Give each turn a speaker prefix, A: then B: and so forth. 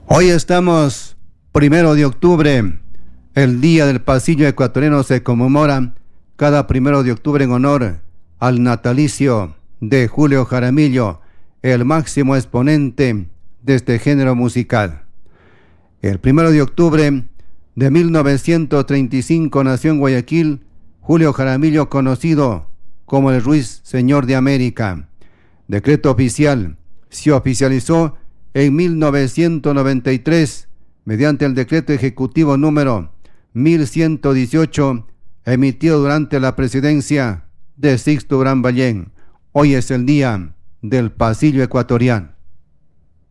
A: Hoy estamos 1 de octubre, el Día del Pasillo Ecuatoriano se conmemora cada 1 de octubre en honor al natalicio de Julio Jaramillo, el máximo exponente de este género musical. El 1 de octubre de 1935 nació en Guayaquil Julio Jaramillo, conocido como el Ruiseñor de América. Decreto oficial se oficializó en 1993 mediante el decreto ejecutivo número 1118 emitido durante la presidencia de Sixto Durán Ballén. Hoy es el Día del Pasillo Ecuatoriano.